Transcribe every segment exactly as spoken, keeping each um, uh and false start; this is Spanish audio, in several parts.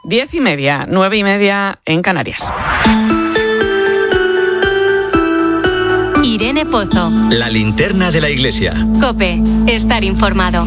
Diez y media, nueve y media en Canarias. Irene Pozo. La linterna de la iglesia. COPE. Estar informado.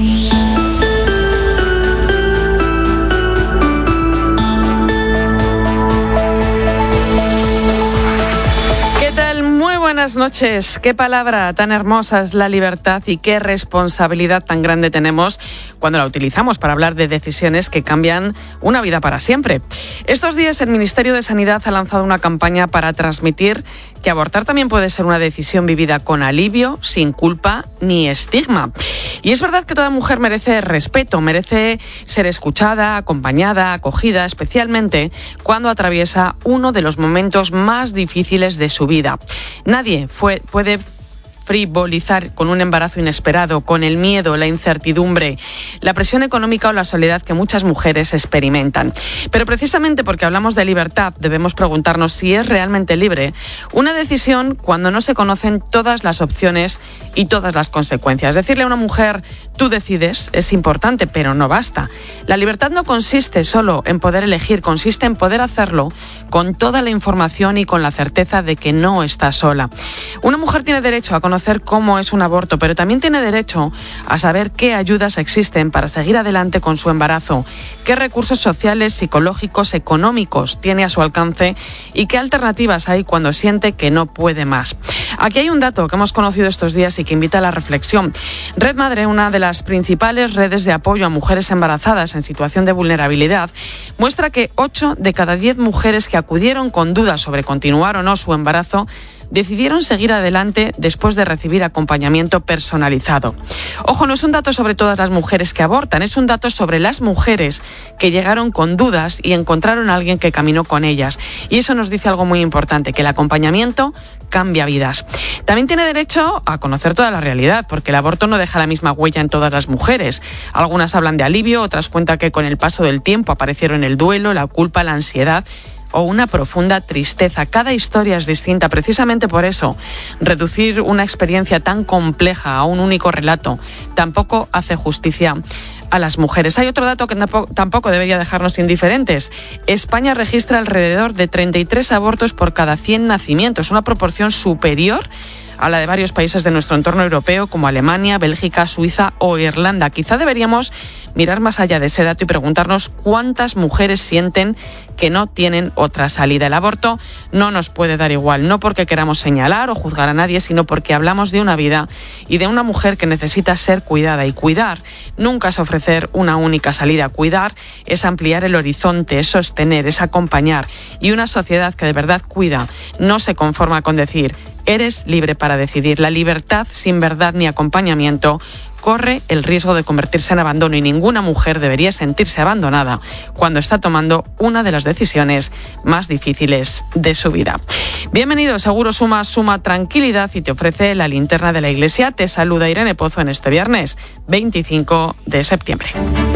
Buenas noches. Qué palabra tan hermosa es la libertad y qué responsabilidad tan grande tenemos cuando la utilizamos para hablar de decisiones que cambian una vida para siempre. Estos días el Ministerio de Sanidad ha lanzado una campaña para transmitir que abortar también puede ser una decisión vivida con alivio, sin culpa ni estigma. Y es verdad que toda mujer merece respeto, merece ser escuchada, acompañada, acogida, especialmente cuando atraviesa uno de los momentos más difíciles de su vida. Nadie fue, puede frivolizar con un embarazo inesperado, con el miedo, la incertidumbre, la presión económica o la soledad que muchas mujeres experimentan. Pero precisamente porque hablamos de libertad, debemos preguntarnos si es realmente libre una decisión cuando no se conocen todas las opciones y todas las consecuencias. Decirle a una mujer, tú decides, es importante, pero no basta. La libertad no consiste solo en poder elegir, consiste en poder hacerlo con toda la información y con la certeza de que no está sola. Una mujer tiene derecho a conocer cómo es un aborto, pero también tiene derecho a saber qué ayudas existen para seguir adelante con su embarazo, qué recursos sociales, psicológicos, económicos tiene a su alcance y qué alternativas hay cuando siente que no puede más. Aquí hay un dato que hemos conocido estos días y que invita a la reflexión. Red Madre, una de las principales redes de apoyo a mujeres embarazadas en situación de vulnerabilidad, muestra que ocho de cada diez mujeres que acudieron con dudas sobre continuar o no su embarazo decidieron seguir adelante después de recibir acompañamiento personalizado. Ojo, no es un dato sobre todas las mujeres que abortan, es un dato sobre las mujeres que llegaron con dudas y encontraron a alguien que caminó con ellas. Y eso nos dice algo muy importante, que el acompañamiento cambia vidas. También tiene derecho a conocer toda la realidad, porque el aborto no deja la misma huella en todas las mujeres. Algunas hablan de alivio, otras cuentan que con el paso del tiempo aparecieron el duelo, la culpa, la ansiedad o una profunda tristeza. Cada historia es distinta. Precisamente por eso, reducir una experiencia tan compleja a un único relato tampoco hace justicia a las mujeres. Hay otro dato que tampoco debería dejarnos indiferentes. España registra alrededor de treinta y tres abortos por cada cien nacimientos, una proporción superior a la de varios países de nuestro entorno europeo como Alemania, Bélgica, Suiza o Irlanda. Quizá deberíamos mirar más allá de ese dato y preguntarnos cuántas mujeres sienten que no tienen otra salida. El aborto no nos puede dar igual, no porque queramos señalar o juzgar a nadie, sino porque hablamos de una vida y de una mujer que necesita ser cuidada. Y cuidar nunca es ofrecer una única salida. Cuidar es ampliar el horizonte, es sostener, es acompañar. Y una sociedad que de verdad cuida no se conforma con decir eres libre para decidir. La libertad sin verdad ni acompañamiento corre el riesgo de convertirse en abandono y ninguna mujer debería sentirse abandonada cuando está tomando una de las decisiones más difíciles de su vida. Bienvenido, Seguro Suma suma tranquilidad y te ofrece la linterna de la iglesia. Te saluda Irene Pozo en este viernes veinticinco de septiembre.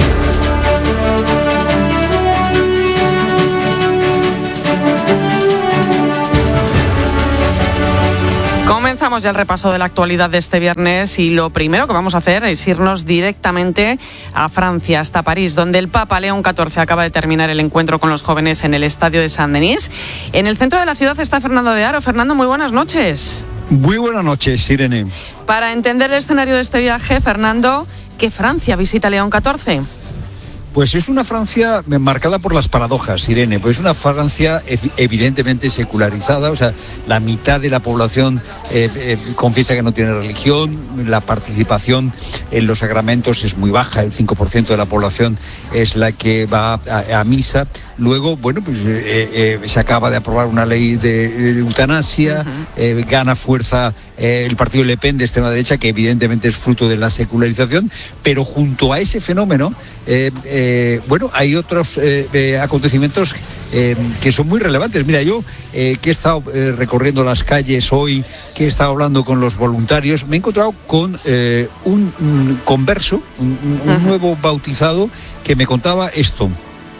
Comenzamos ya el repaso de la actualidad de este viernes y lo primero que vamos a hacer es irnos directamente a Francia, hasta París, donde el Papa León catorce acaba de terminar el encuentro con los jóvenes en el estadio de Saint-Denis. En el centro de la ciudad está Fernando de Aro. Fernando, muy buenas noches. Muy buenas noches, Irene. Para entender el escenario de este viaje, Fernando, ¿qué Francia visita León catorce? Pues es una Francia marcada por las paradojas, Irene. Pues es una Francia evidentemente secularizada, o sea, la mitad de la población eh, eh, confiesa que no tiene religión, la participación en los sacramentos es muy baja, el cinco por ciento de la población es la que va a, a misa. Luego, bueno, pues eh, eh, se acaba de aprobar una ley de, de eutanasia, uh-huh. eh, gana fuerza eh, el partido Le Pen de extrema derecha, que evidentemente es fruto de la secularización, pero junto a ese fenómeno, eh, eh, bueno, hay otros eh, eh, acontecimientos eh, que son muy relevantes. Mira, yo eh, que he estado eh, recorriendo las calles hoy, que he estado hablando con los voluntarios, me he encontrado con eh, un, un converso, un, un uh-huh. nuevo bautizado, que me contaba esto.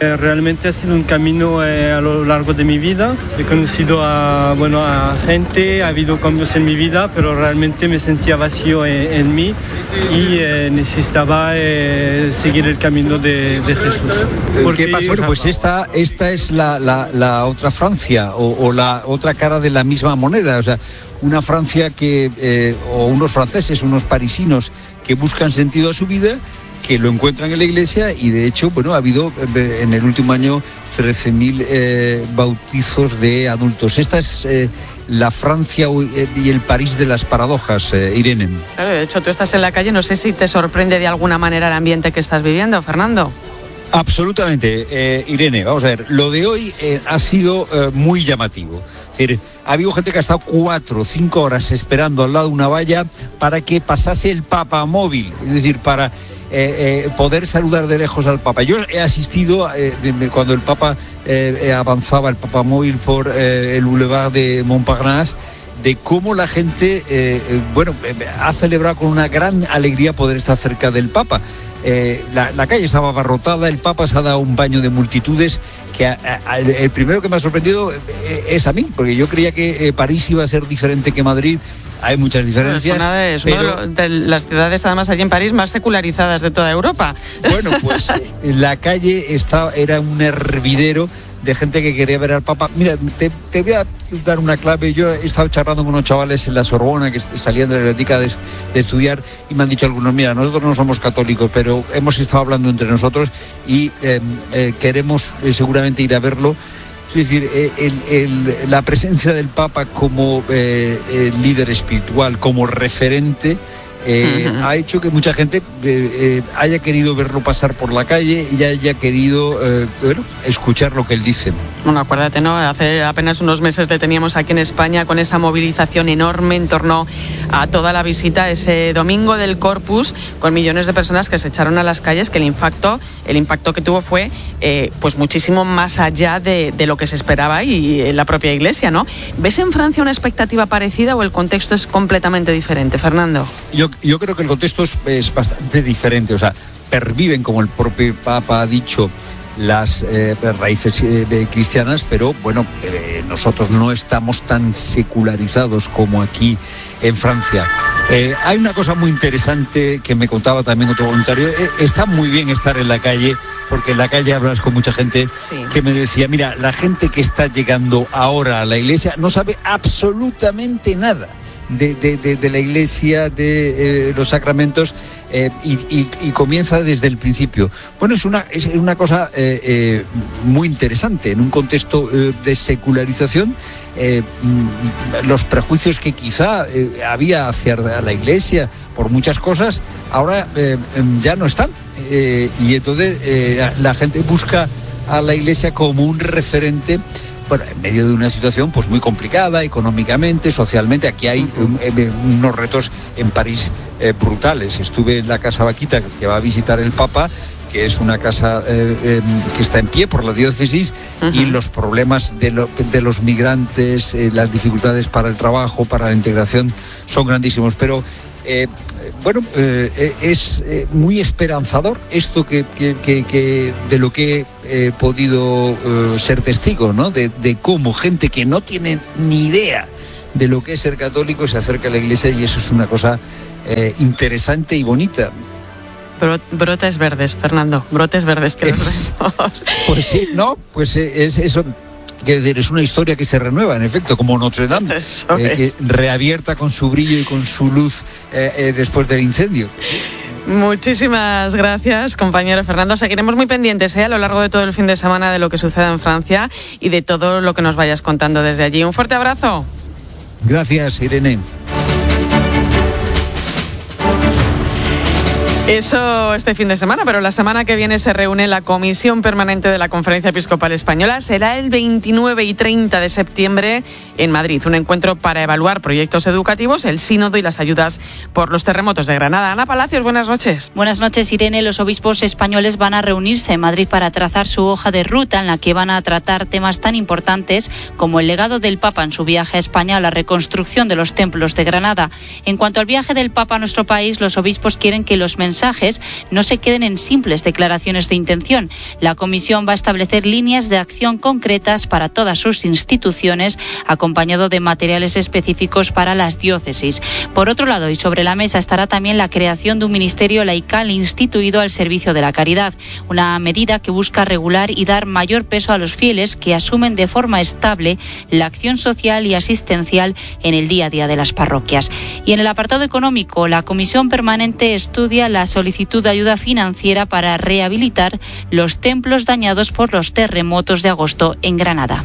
Eh, realmente ha sido un camino eh, a lo largo de mi vida. He conocido a, bueno, a gente, ha habido cambios en mi vida, pero realmente me sentía vacío en, en mí y eh, necesitaba eh, seguir el camino de, de Jesús. Porque, ¿qué pasa? Bueno, pues esta, esta es la, la, la otra Francia o, o la otra cara de la misma moneda. O sea, una Francia que, eh, o unos franceses, unos parisinos que buscan sentido a su vida, que lo encuentran en la iglesia y de hecho, bueno, ha habido en el último año trece mil eh, bautizos de adultos. Esta es eh, la Francia y el París de las paradojas, eh, Irene. Claro, de hecho, tú estás en la calle, no sé si te sorprende de alguna manera el ambiente que estás viviendo, Fernando. Absolutamente, eh, Irene, vamos a ver, lo de hoy eh, ha sido eh, muy llamativo. Es decir, ha habido gente que ha estado cuatro o cinco horas esperando al lado de una valla para que pasase el Papa móvil, es decir, para eh, eh, poder saludar de lejos al Papa. Yo he asistido eh, de, de, cuando el Papa eh, avanzaba, el Papa móvil por eh, el Boulevard de Montparnasse, de cómo la gente, eh, bueno, ha celebrado con una gran alegría poder estar cerca del Papa. Eh, la, la calle estaba abarrotada, el Papa se ha dado un baño de multitudes que a, a, el primero que me ha sorprendido es a mí, porque yo creía que eh, París iba a ser diferente que Madrid. Hay muchas diferencias. Es una de, es pero... una de las ciudades, además, allí en París, más secularizadas de toda Europa. Bueno, pues eh, la calle está, era un hervidero de gente que quería ver al Papa. Mira, te, te voy a dar una clave. Yo he estado charlando con unos chavales en la Sorbona que salían de la biblioteca de, de estudiar y me han dicho algunos, mira, nosotros no somos católicos, pero hemos estado hablando entre nosotros y eh, eh, queremos eh, seguramente ir a verlo. Es decir, el, el, la presencia del Papa como eh, el líder espiritual, como referente, eh, uh-huh. ha hecho que mucha gente eh, eh, haya querido verlo pasar por la calle y haya querido eh, bueno, escuchar lo que él dice. Bueno, acuérdate, ¿no? Hace apenas unos meses le teníamos aquí en España con esa movilización enorme en torno a toda la visita ese domingo del Corpus, con millones de personas que se echaron a las calles, que el impacto, el impacto que tuvo fue eh, pues muchísimo más allá de, de lo que se esperaba y en la propia iglesia, ¿no? ¿Ves en Francia una expectativa parecida o el contexto es completamente diferente, Fernando? Yo, yo creo que el contexto es, es bastante diferente, o sea, perviven, como el propio Papa ha dicho, las eh, raíces eh, cristianas, pero bueno, eh, nosotros no estamos tan secularizados como aquí en Francia. Eh, hay una cosa muy interesante que me contaba también otro voluntario. Eh, está muy bien estar en la calle, porque en la calle hablas con mucha gente sí. que me decía, mira, la gente que está llegando ahora a la iglesia no sabe absolutamente nada de, de, de, de la iglesia, de eh, los sacramentos, eh, y, y, y comienza desde el principio. Bueno, es una, es una cosa eh, eh, muy interesante en un contexto eh, de secularización. Eh, los prejuicios que quizá eh, había hacia la iglesia por muchas cosas ahora eh, ya no están, eh, y entonces eh, la gente busca a la iglesia como un referente. Bueno, en medio de una situación pues muy complicada económicamente, socialmente. Aquí hay un, unos retos en París eh, brutales. Estuve en la Casa Vaquita, que va a visitar el Papa, que es una casa eh, eh, que está en pie por la diócesis, uh-huh. y los problemas de, lo, de los migrantes, eh, las dificultades para el trabajo, para la integración, son grandísimos. Pero eh, bueno, eh, es eh, muy esperanzador esto que, que, que, que de lo que he podido eh, ser testigo, ¿no? De, de cómo gente que no tiene ni idea de lo que es ser católico se acerca a la iglesia, y eso es una cosa eh, interesante y bonita. Brotes verdes, Fernando, brotes verdes que los vemos. Pues sí, no, pues es eso. Quiero decir, es una historia que se renueva, en efecto, como Notre Dame, eh, que reabierta con su brillo y con su luz eh, eh, después del incendio. Muchísimas gracias, compañero Fernando. Seguiremos muy pendientes ¿eh? a lo largo de todo el fin de semana de lo que suceda en Francia y de todo lo que nos vayas contando desde allí. Un fuerte abrazo. Gracias, Irene. Eso este fin de semana, pero la semana que viene se reúne la Comisión Permanente de la Conferencia Episcopal Española. Será el veintinueve y treinta de septiembre en Madrid. Un encuentro para evaluar proyectos educativos, el sínodo y las ayudas por los terremotos de Granada. Ana Palacios, buenas noches. Buenas noches, Irene. Los obispos españoles van a reunirse en Madrid para trazar su hoja de ruta en la que van a tratar temas tan importantes como el legado del Papa en su viaje a España, la reconstrucción de los templos de Granada. En cuanto al viaje del Papa a nuestro país, los obispos quieren que los mensajes mensajes no se queden en simples declaraciones de intención. La Comisión va a establecer líneas de acción concretas para todas sus instituciones, acompañado de materiales específicos para las diócesis. Por otro lado, y sobre la mesa estará también la creación de un ministerio laical instituido al servicio de la caridad, una medida que busca regular y dar mayor peso a los fieles que asumen de forma estable la acción social y asistencial en el día a día de las parroquias. Y en el apartado económico, la Comisión Permanente estudia la solicitud de ayuda financiera para rehabilitar los templos dañados por los terremotos de agosto en Granada.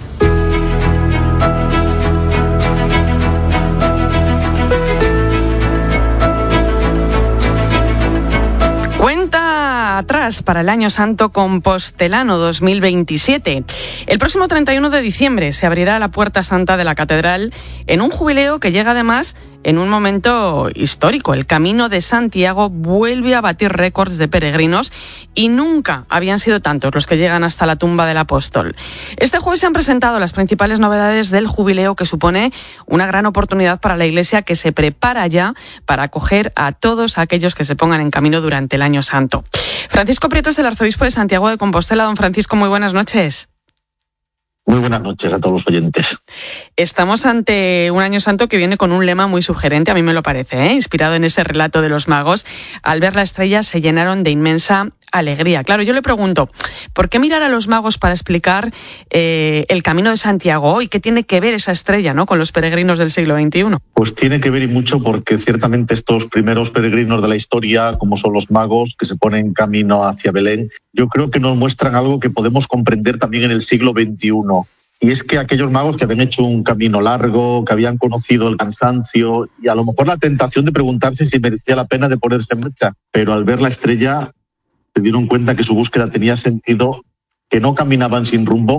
Cuenta atrás para el Año Santo Compostelano dos mil veintisiete. El próximo treinta y uno de diciembre se abrirá la Puerta Santa de la Catedral en un jubileo que llega además en un momento histórico. El Camino de Santiago vuelve a batir récords de peregrinos y nunca habían sido tantos los que llegan hasta la tumba del apóstol. Este jueves se han presentado las principales novedades del jubileo, que supone una gran oportunidad para la Iglesia, que se prepara ya para acoger a todos aquellos que se pongan en camino durante el Año Santo. Francisco Prieto es el arzobispo de Santiago de Compostela. Don Francisco, muy buenas noches. Muy buenas noches a todos los oyentes. Estamos ante un Año Santo que viene con un lema muy sugerente, a mí me lo parece, ¿eh? Inspirado en ese relato de los magos. Al ver la estrella se llenaron de inmensa alegría. Claro, yo le pregunto, ¿por qué mirar a los magos para explicar eh, el Camino de Santiago y qué tiene que ver esa estrella, ¿no?, con los peregrinos del siglo veintiuno? Pues tiene que ver y mucho, porque ciertamente estos primeros peregrinos de la historia, como son los magos que se ponen camino hacia Belén, yo creo que nos muestran algo que podemos comprender también en el siglo veintiuno. Y es que aquellos magos que habían hecho un camino largo, que habían conocido el cansancio y a lo mejor la tentación de preguntarse si merecía la pena de ponerse en marcha, pero al ver la estrella se dieron cuenta que su búsqueda tenía sentido, que no caminaban sin rumbo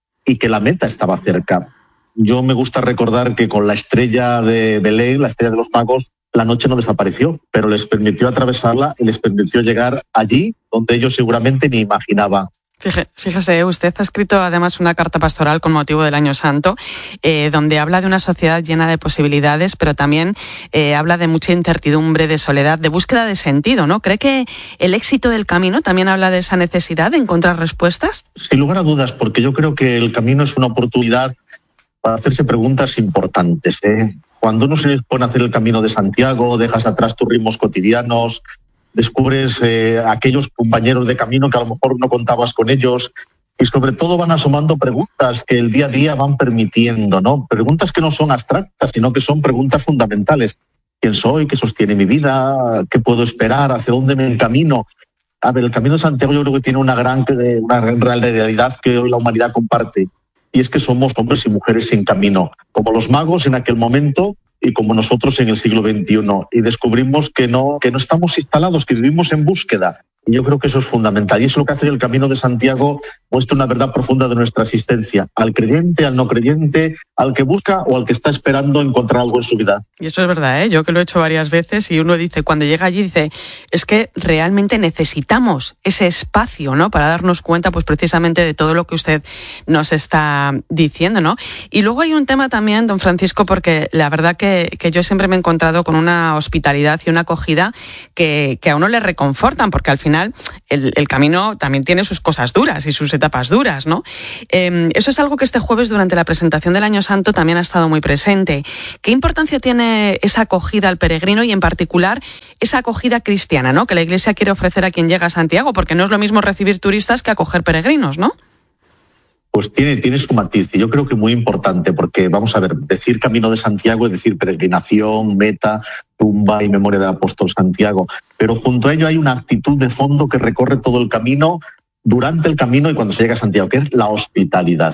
y que la meta estaba cerca. Yo me gusta recordar que con la estrella de Belén, la estrella de los magos, la noche no desapareció, pero les permitió atravesarla y les permitió llegar allí donde ellos seguramente ni imaginaban. Fíjese, usted ha escrito además una carta pastoral con motivo del Año Santo, eh, donde habla de una sociedad llena de posibilidades, pero también eh, habla de mucha incertidumbre, de soledad, de búsqueda de sentido, ¿no? ¿Cree que el éxito del camino también habla de esa necesidad de encontrar respuestas? Sin lugar a dudas, porque yo creo que el camino es una oportunidad para hacerse preguntas importantes, ¿eh? Cuando uno se pone a hacer el Camino de Santiago, dejas atrás tus ritmos cotidianos, descubres eh, aquellos compañeros de camino que a lo mejor no contabas con ellos, y sobre todo van asomando preguntas que el día a día van permitiendo, ¿no? Preguntas que no son abstractas, sino que son preguntas fundamentales. ¿Quién soy? ¿Qué sostiene mi vida? ¿Qué puedo esperar? ¿Hacia dónde me encamino? A ver, el Camino de Santiago yo creo que tiene una gran, una gran realidad que hoy la humanidad comparte, y es que somos hombres y mujeres sin camino, como los magos en aquel momento y como nosotros en el siglo veintiuno, y descubrimos que no, que no estamos instalados, que vivimos en búsqueda. Y yo creo que eso es fundamental, y eso es lo que hace que el Camino de Santiago muestre una verdad profunda de nuestra existencia, al creyente, al no creyente, al que busca o al que está esperando encontrar algo en su vida. Y eso es verdad, ¿eh? Yo que lo he hecho varias veces, y uno dice, cuando llega allí, dice, es que realmente necesitamos ese espacio, ¿no?, para darnos cuenta, pues precisamente de todo lo que usted nos está diciendo, ¿no? Y luego hay un tema también, don Francisco, porque la verdad que, que yo siempre me he encontrado con una hospitalidad y una acogida que, que a uno le reconfortan, porque al final El, el camino también tiene sus cosas duras y sus etapas duras, ¿no? Eh, eso es algo que este jueves, durante la presentación del Año Santo, también ha estado muy presente. ¿Qué importancia tiene esa acogida al peregrino y, en particular, esa acogida cristiana, ¿no?, que la Iglesia quiere ofrecer a quien llega a Santiago? Porque no es lo mismo recibir turistas que acoger peregrinos, ¿no? Pues tiene, tiene su matiz, y yo creo que muy importante, porque vamos a ver, decir Camino de Santiago es decir peregrinación, meta, tumba y memoria del apóstol Santiago, pero junto a ello hay una actitud de fondo que recorre todo el camino, durante el camino y cuando se llega a Santiago, que es la hospitalidad.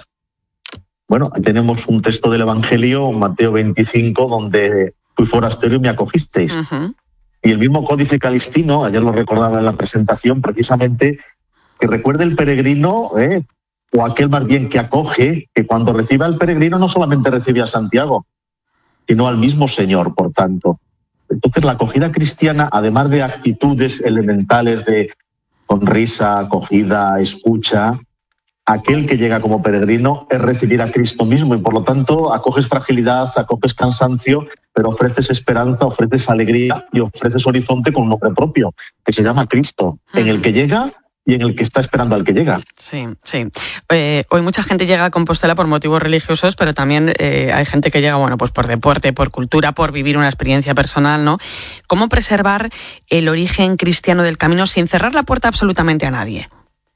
Bueno, ahí tenemos un texto del Evangelio, Mateo veinticinco, donde fui forastero y me acogisteis. Uh-huh. Y el mismo Códice Calistino, ayer lo recordaba en la presentación, precisamente, que recuerde el peregrino, eh, o aquel más bien que acoge, que cuando recibe al peregrino no solamente recibe a Santiago, sino al mismo Señor, por tanto. Entonces la acogida cristiana, además de actitudes elementales de sonrisa, acogida, escucha, aquel que llega como peregrino es recibir a Cristo mismo y por lo tanto acoges fragilidad, acoges cansancio, pero ofreces esperanza, ofreces alegría y ofreces horizonte con un nombre propio, que se llama Cristo, uh-huh. en el que llega y en el que está esperando al que llega. Sí, sí. Eh, hoy mucha gente llega a Compostela por motivos religiosos, pero también eh, hay gente que llega, bueno, pues por deporte, por cultura, por vivir una experiencia personal, ¿no? ¿Cómo preservar el origen cristiano del camino sin cerrar la puerta absolutamente a nadie?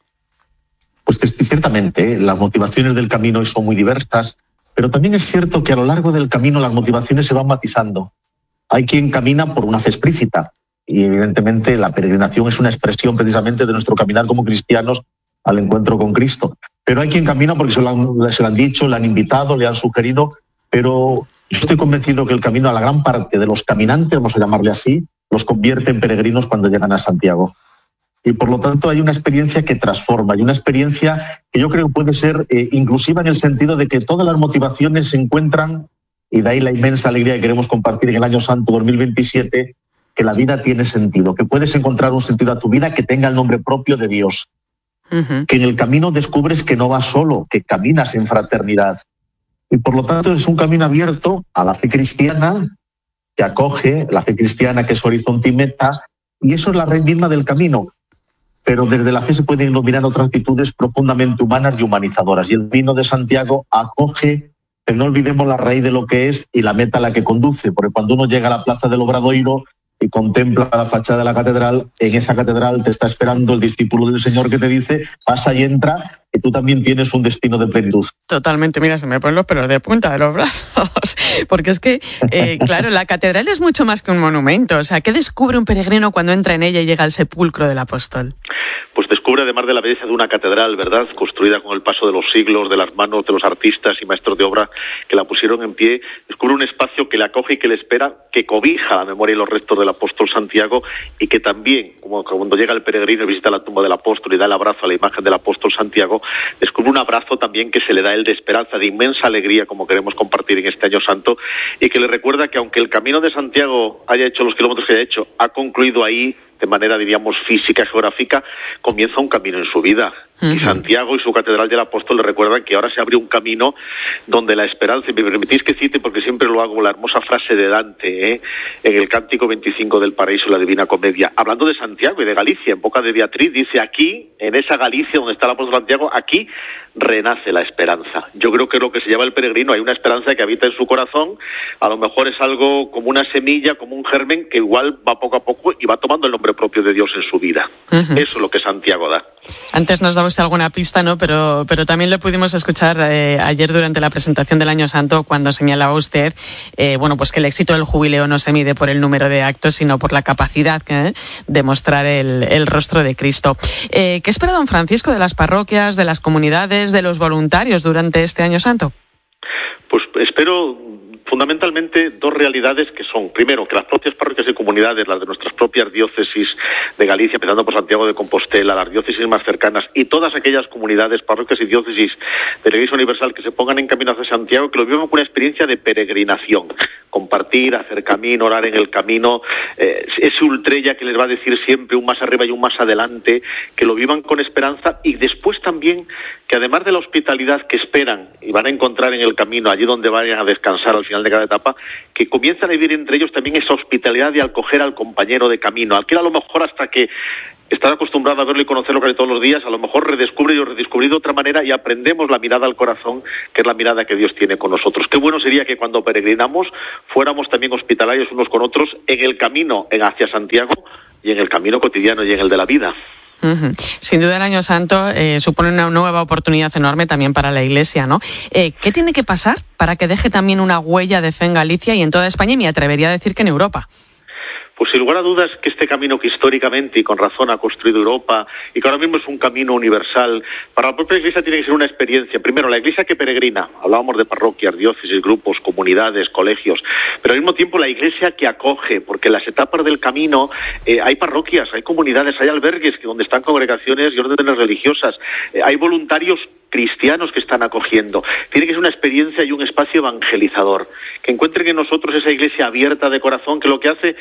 Pues ciertamente, las motivaciones del camino son muy diversas, pero también es cierto que a lo largo del camino las motivaciones se van matizando. Hay quien camina por una fe explícita y evidentemente la peregrinación es una expresión precisamente de nuestro caminar como cristianos al encuentro con Cristo. Pero hay quien camina porque se lo han, se lo han dicho, le han invitado, le han sugerido, pero yo estoy convencido que el camino a la gran parte de los caminantes, vamos a llamarle así, los convierte en peregrinos cuando llegan a Santiago. Y por lo tanto hay una experiencia que transforma, y una experiencia que yo creo puede ser eh, inclusiva en el sentido de que todas las motivaciones se encuentran, y de ahí la inmensa alegría que queremos compartir en el Año Santo dos mil veintisiete, que la vida tiene sentido, que puedes encontrar un sentido a tu vida que tenga el nombre propio de Dios, uh-huh. que en el camino descubres que no vas solo, que caminas en fraternidad. Y por lo tanto es un camino abierto a la fe cristiana, que acoge, la fe cristiana que es horizonte y meta, y eso es la red misma del camino. Pero desde la fe se pueden iluminar otras actitudes profundamente humanas y humanizadoras. Y el camino de Santiago acoge, pero no olvidemos la raíz de lo que es y la meta a la que conduce, porque cuando uno llega a la plaza del Obradoiro y contempla la fachada de la catedral, en esa catedral te está esperando el discípulo del Señor que te dice, pasa y entra, que tú también tienes un destino de plenitud. Totalmente, mira, se me ponen los pelos de punta de los brazos, porque es que, eh, claro, la catedral es mucho más que un monumento. O sea, ¿qué descubre un peregrino cuando entra en ella y llega al sepulcro del apóstol? Pues descubre, además de la belleza de una catedral, ¿verdad?, construida con el paso de los siglos, de las manos de los artistas y maestros de obra que la pusieron en pie, descubre un espacio que le acoge y que le espera, que cobija la memoria y los restos del apóstol Santiago, y que también, como cuando llega el peregrino y visita la tumba del apóstol y da el abrazo a la imagen del apóstol Santiago, descubre un abrazo también que se le da él de esperanza, de inmensa alegría, como queremos compartir en este Año Santo, y que le recuerda que aunque el camino de Santiago haya hecho los kilómetros que haya hecho, ha concluido ahí de manera, diríamos, física, geográfica, comienza un camino en su vida. Uh-huh. Y Santiago y su Catedral del Apóstol le recuerdan que ahora se abre un camino donde la esperanza, y me permitís que cite, porque siempre lo hago, la hermosa frase de Dante, ¿eh? en el Cántico veinticinco del Paraíso, la Divina Comedia, hablando de Santiago y de Galicia, en boca de Beatriz, dice: aquí, en esa Galicia donde está el apóstol Santiago, aquí renace la esperanza. Yo creo que lo que se lleva el peregrino, hay una esperanza que habita en su corazón, a lo mejor es algo como una semilla, como un germen, que igual va poco a poco y va tomando el nombre propio de Dios en su vida. Uh-huh. Eso es lo que Santiago da. Antes nos daba usted alguna pista, ¿no? Pero, pero también lo pudimos escuchar eh, ayer durante la presentación del Año Santo, cuando señalaba usted, eh, bueno, pues que el éxito del jubileo no se mide por el número de actos, sino por la capacidad eh, de mostrar el, el rostro de Cristo. Eh, ¿Qué espera don Francisco de las parroquias, de las comunidades, de los voluntarios durante este Año Santo? Pues espero fundamentalmente dos realidades que son, primero, que las propias parroquias y comunidades, las de nuestras propias diócesis de Galicia, empezando por Santiago de Compostela, las diócesis más cercanas, y todas aquellas comunidades, parroquias y diócesis de la Iglesia Universal que se pongan en camino hacia Santiago, que lo vivan con una experiencia de peregrinación, compartir, hacer camino, orar en el camino, eh, ese ultrella que les va a decir siempre un más arriba y un más adelante, que lo vivan con esperanza, y después también que además de la hospitalidad que esperan y van a encontrar en el camino, allí donde vayan a descansar al final de cada etapa, que comienzan a vivir entre ellos también esa hospitalidad de acoger al compañero de camino, al que a lo mejor hasta que están acostumbrados a verlo y conocerlo casi todos los días, a lo mejor redescubre y redescubrir de otra manera, y aprendemos la mirada al corazón, que es la mirada que Dios tiene con nosotros. Qué bueno sería que cuando peregrinamos fuéramos también hospitalarios unos con otros en el camino hacia Santiago y en el camino cotidiano y en el de la vida. Uh-huh. Sin duda el Año Santo eh, supone una nueva oportunidad enorme también para la Iglesia, ¿no? Eh, ¿Qué tiene que pasar para que deje también una huella de fe en Galicia y en toda España, y me atrevería a decir que en Europa? Pues sin lugar a dudas que este camino que históricamente y con razón ha construido Europa, y que ahora mismo es un camino universal, para la propia Iglesia tiene que ser una experiencia. Primero, la Iglesia que peregrina, hablábamos de parroquias, diócesis, grupos, comunidades, colegios, pero al mismo tiempo la Iglesia que acoge, porque en las etapas del camino eh, hay parroquias, hay comunidades, hay albergues donde están congregaciones y órdenes religiosas, eh, hay voluntarios cristianos que están acogiendo. Tiene que ser una experiencia y un espacio evangelizador, que encuentren en nosotros esa Iglesia abierta de corazón, que lo que hace no es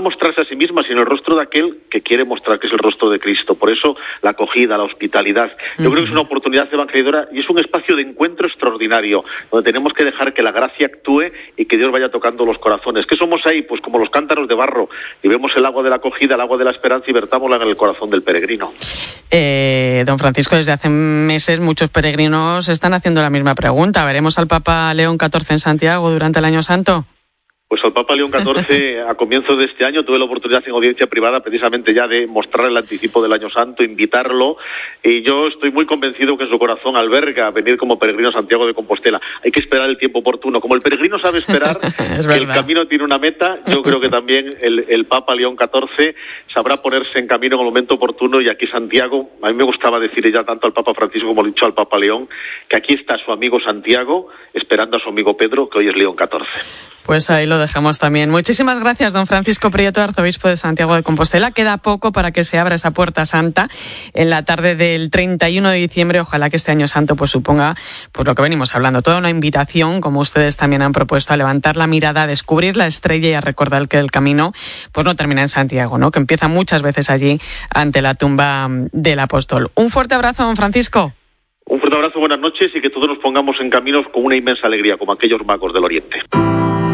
mostrarse a sí misma, sino el rostro de aquel que quiere mostrar que es el rostro de Cristo. Por eso la acogida, la hospitalidad. Yo uh-huh. creo que es una oportunidad evangelizadora y es un espacio de encuentro extraordinario, donde tenemos que dejar que la gracia actúe y que Dios vaya tocando los corazones. ¿Qué somos ahí? Pues como los cántaros de barro, y vemos el agua de la acogida, el agua de la esperanza y vertámosla en el corazón del peregrino. Eh, don Francisco, desde hace meses muchos peregrinos están haciendo la misma pregunta. ¿Veremos al Papa León catorce en Santiago durante el Año Santo? Pues al Papa León catorce, a comienzos de este año, tuve la oportunidad en audiencia privada precisamente ya de mostrar el anticipo del Año Santo, invitarlo, y yo estoy muy convencido que en su corazón alberga venir como peregrino a Santiago de Compostela. Hay que esperar el tiempo oportuno. Como el peregrino sabe esperar que el camino tiene una meta, yo creo que también el, el Papa León catorce sabrá ponerse en camino en el momento oportuno, y aquí Santiago, a mí me gustaba decir ya tanto al Papa Francisco como dicho al Papa León, que aquí está su amigo Santiago esperando a su amigo Pedro, que hoy es León catorce. Pues ahí lo dejamos también. Muchísimas gracias, don Francisco Prieto, arzobispo de Santiago de Compostela. Queda poco para que se abra esa puerta santa en la tarde del treinta y uno de diciembre. Ojalá que este Año Santo pues suponga, pues lo que venimos hablando, toda una invitación, como ustedes también han propuesto, a levantar la mirada, a descubrir la estrella y a recordar que el camino pues no termina en Santiago, ¿no? Que empieza muchas veces allí ante la tumba del apóstol. Un fuerte abrazo, don Francisco. Un fuerte abrazo, buenas noches, y que todos nos pongamos en caminos con una inmensa alegría, como aquellos magos del Oriente.